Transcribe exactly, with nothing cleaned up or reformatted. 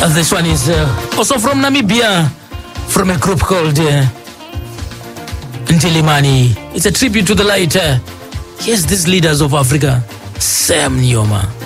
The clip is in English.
Uh, this one is uh, also from Namibia, from a group called uh, Ntilimani. It's a tribute to the light. Uh, here's these leaders of Africa, Sam Nyoma.